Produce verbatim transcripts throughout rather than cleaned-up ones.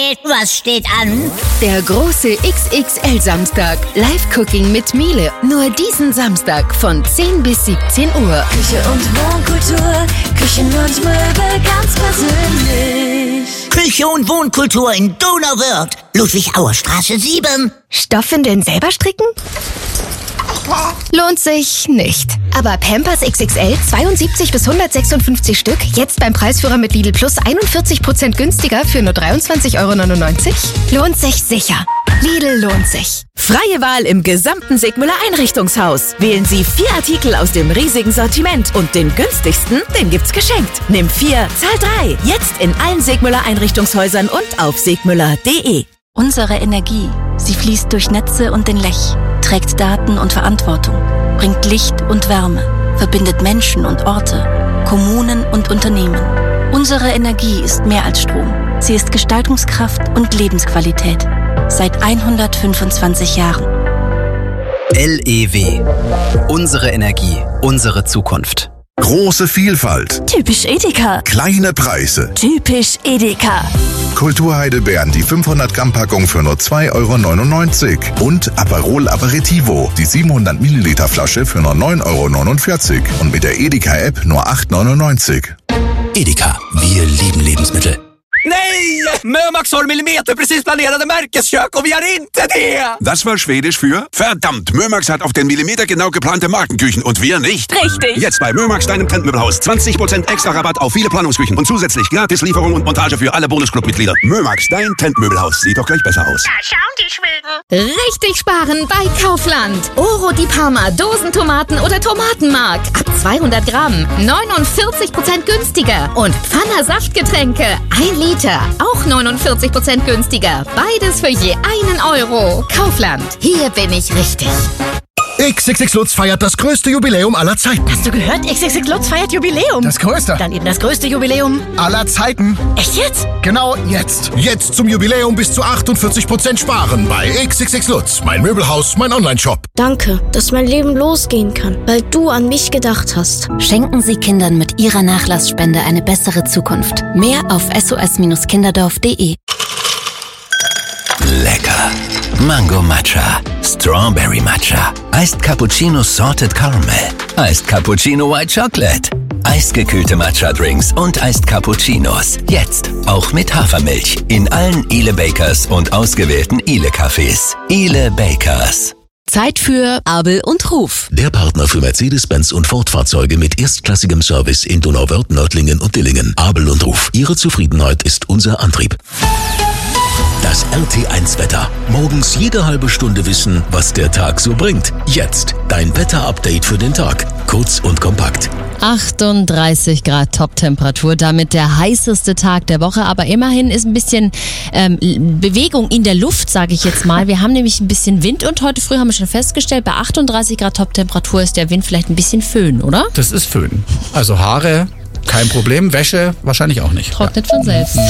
Michael, was steht an? Der große X X L-Samstag. Live-Cooking mit Miele. Nur diesen Samstag von zehn bis siebzehn Uhr. Küche und Wohnkultur, Küchen und Möbel ganz persönlich. Küche und Wohnkultur in Donauwörth. Ludwig-Auer-Straße sieben. Stoffwindeln selber stricken? Lohnt sich nicht. Aber Pampers X X L zweiundsiebzig bis hundertsechsundfünfzig Stück, jetzt beim Preisführer mit Lidl Plus einundvierzig Prozent günstiger für nur dreiundzwanzig Euro neunundneunzig? Lohnt sich sicher. Lidl lohnt sich. Freie Wahl im gesamten Sigmüller Einrichtungshaus. Wählen Sie vier Artikel aus dem riesigen Sortiment und den günstigsten, den gibt's geschenkt. Nimm vier, zahl drei. Jetzt in allen Sigmüller Einrichtungshäusern und auf sigmüller punkt de. Unsere Energie, sie fließt durch Netze und den Lech, trägt Daten und Verantwortung, bringt Licht und Wärme, verbindet Menschen und Orte, Kommunen und Unternehmen. Unsere Energie ist mehr als Strom. Sie ist Gestaltungskraft und Lebensqualität. Seit hundertfünfundzwanzig Jahren. L E W. Unsere Energie, unsere Zukunft. Große Vielfalt. Typisch Edeka. Kleine Preise. Typisch Edeka. Kulturheidelbeeren, die fünfhundert Gramm Packung für nur zwei Euro neunundneunzig. Und Aperol Aperitivo, die siebenhundert Milliliter Flasche für nur neun Euro neunundvierzig. Und mit der Edeka-App nur acht Euro neunundneunzig. Edeka, wir lieben Lebensmittel. Nej! Mömax har millimeterprecis planerade Märkeskök und wir har inte det! Das war Schwedisch für verdammt, Mömax hat auf den Millimeter genau geplante Markenküchen und wir nicht. Richtig! Jetzt bei Mömax, deinem Trendmöbelhaus. zwanzig Prozent extra Rabatt auf viele Planungsküchen und zusätzlich gratis Lieferung und Montage für alle Bonusclub-Mitglieder. Mömax, dein Trendmöbelhaus. Sieht doch gleich besser aus. Da schauen die Schweden. Richtig sparen bei Kaufland. Oro di Parma, Dosentomaten oder Tomatenmark. Ab zweihundert Gramm. neunundvierzig Prozent günstiger. Und Pfanner Saftgetränke. ein Liter. Auch neunundvierzig Prozent günstiger. Beides für je einen Euro. Kaufland. Hier bin ich richtig. X X X Lutz feiert das größte Jubiläum aller Zeiten. Hast du gehört? X X X Lutz feiert Jubiläum. Das größte? Dann eben das größte Jubiläum aller Zeiten. Echt jetzt? Genau jetzt. Jetzt zum Jubiläum bis zu achtundvierzig Prozent sparen bei X X X Lutz. Mein Möbelhaus, mein Onlineshop. Danke, dass mein Leben losgehen kann, weil du an mich gedacht hast. Schenken Sie Kindern mit Ihrer Nachlassspende eine bessere Zukunft. Mehr auf s o s kinderdorf punkt de. Lecker. Mango Matcha, Strawberry Matcha, Iced Cappuccino Salted Caramel, Iced Cappuccino White Chocolate, eisgekühlte Matcha-Drinks und Iced Cappuccinos. Jetzt auch mit Hafermilch in allen Ile Bakers und ausgewählten Ile Cafés. Ile Bakers. Zeit für Abel und Ruf. Der Partner für Mercedes-Benz und Ford-Fahrzeuge mit erstklassigem Service in Donauwörth, Nördlingen und Dillingen. Abel und Ruf. Ihre Zufriedenheit ist unser Antrieb. Das R T eins Wetter. Morgens jede halbe Stunde wissen, was der Tag so bringt. Jetzt dein Wetter-Update für den Tag. Kurz und kompakt. achtunddreißig Grad Toptemperatur, damit der heißeste Tag der Woche. Aber immerhin ist ein bisschen ähm, Bewegung in der Luft, sage ich jetzt mal. Wir haben nämlich ein bisschen Wind und heute früh haben wir schon festgestellt, bei achtunddreißig Grad Toptemperatur ist der Wind vielleicht ein bisschen Föhn, oder? Das ist Föhn. Also Haare, kein Problem. Wäsche wahrscheinlich auch nicht. Trocknet von selbst. Mhm.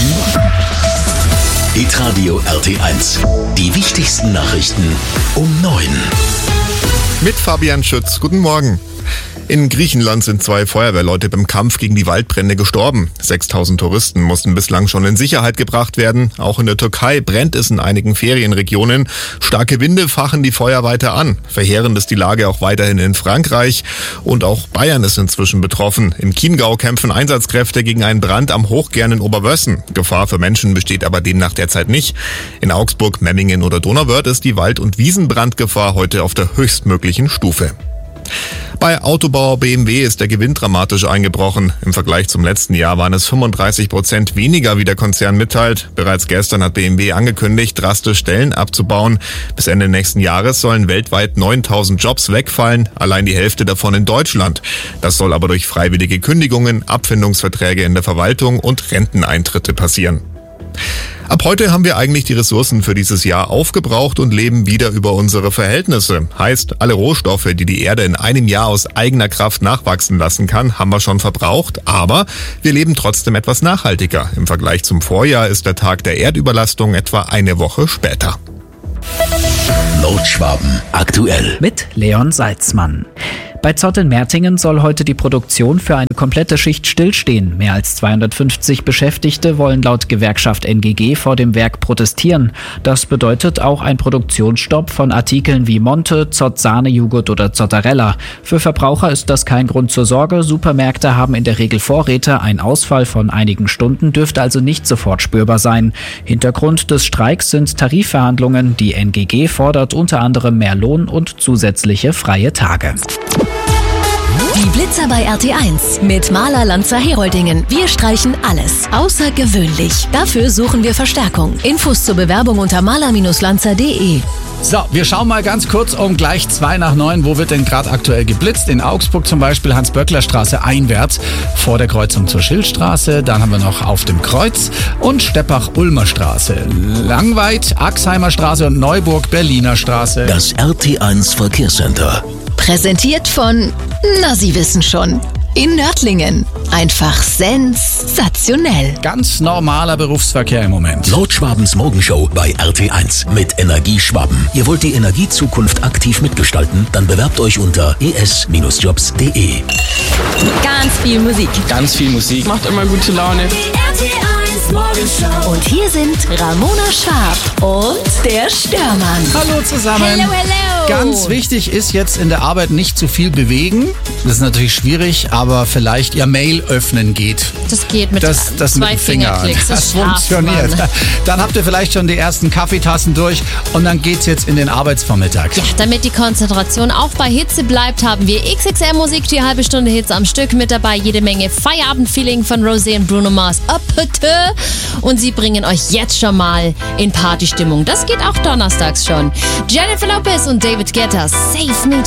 Hitradio R T eins. Die wichtigsten Nachrichten um neun. Mit Fabian Schütz. Guten Morgen. In Griechenland sind zwei Feuerwehrleute beim Kampf gegen die Waldbrände gestorben. sechstausend Touristen mussten bislang schon in Sicherheit gebracht werden. Auch in der Türkei brennt es in einigen Ferienregionen. Starke Winde fachen die Feuer weiter an. Verheerend ist die Lage auch weiterhin in Frankreich. Und auch Bayern ist inzwischen betroffen. Im Chiemgau kämpfen Einsatzkräfte gegen einen Brand am Hochgern in Oberwössen. Gefahr für Menschen besteht aber demnach derzeit nicht. In Augsburg, Memmingen oder Donauwörth ist die Wald- und Wiesenbrandgefahr heute auf der höchstmöglichen Stufe. Bei Autobauer B M W ist der Gewinn dramatisch eingebrochen. Im Vergleich zum letzten Jahr waren es fünfunddreißig Prozent weniger, wie der Konzern mitteilt. Bereits gestern hat B M W angekündigt, drastisch Stellen abzubauen. Bis Ende nächsten Jahres sollen weltweit neuntausend Jobs wegfallen, allein die Hälfte davon in Deutschland. Das soll aber durch freiwillige Kündigungen, Abfindungsverträge in der Verwaltung und Renteneintritte passieren. Ab heute haben wir eigentlich die Ressourcen für dieses Jahr aufgebraucht und leben wieder über unsere Verhältnisse. Heißt, alle Rohstoffe, die die Erde in einem Jahr aus eigener Kraft nachwachsen lassen kann, haben wir schon verbraucht. Aber wir leben trotzdem etwas nachhaltiger. Im Vergleich zum Vorjahr ist der Tag der Erdüberlastung etwa eine Woche später. Nordschwaben aktuell. Mit Leon Salzmann. Bei Zott in Mertingen soll heute die Produktion für eine komplette Schicht stillstehen. Mehr als zweihundertfünfzig Beschäftigte wollen laut Gewerkschaft N G G vor dem Werk protestieren. Das bedeutet auch ein Produktionsstopp von Artikeln wie Monte, Zott Sahnejoghurt oder Zottarella. Für Verbraucher ist das kein Grund zur Sorge. Supermärkte haben in der Regel Vorräte. Ein Ausfall von einigen Stunden dürfte also nicht sofort spürbar sein. Hintergrund des Streiks sind Tarifverhandlungen. Die N G G fordert unter anderem mehr Lohn und zusätzliche freie Tage. Die Blitzer bei R T eins mit Maler Lanzer Heroldingen. Wir streichen alles. Außergewöhnlich. Dafür suchen wir Verstärkung. Infos zur Bewerbung unter maler Lanzer punkt de. So, wir schauen mal ganz kurz um gleich zwei nach neun. Wo wird denn gerade aktuell geblitzt? In Augsburg zum Beispiel Hans-Böckler-Straße einwärts vor der Kreuzung zur Schildstraße. Dann haben wir noch auf dem Kreuz und Steppach-Ulmer Straße. Langweid, Axheimer Straße und Neuburg-Berliner Straße. Das R T eins Verkehrscenter. Präsentiert von, na Sie wissen schon, in Nördlingen. Einfach sensationell. Ganz normaler Berufsverkehr im Moment. Nordschwabens Morgenshow bei R T eins mit Energieschwaben. Ihr wollt die Energiezukunft aktiv mitgestalten? Dann bewerbt euch unter e s Jobs punkt de. Ganz viel Musik. Ganz viel Musik. Macht immer gute Laune. Die R T eins Morgenshow. Und hier sind Ramona Schwab und der Störmann. Hallo zusammen. Hello, hello. Ganz wichtig ist jetzt in der Arbeit nicht zu viel bewegen. Das ist natürlich schwierig, aber vielleicht Ihr Mail öffnen geht. Das geht mit das, das zwei mit dem Finger. Fingerklicks. Das, das funktioniert. Man. Dann habt ihr vielleicht schon die ersten Kaffeetassen durch und dann geht's jetzt in den Arbeitsvormittag. Ja, damit die Konzentration auch bei Hitze bleibt, haben wir X X L-Musik, die halbe Stunde Hits am Stück mit dabei. Jede Menge Feierabend-Feeling von Rosé und Bruno Mars. Und sie bringen euch jetzt schon mal in Partystimmung. Das geht auch donnerstags schon. Jennifer Lopez und David Guetta, Save Me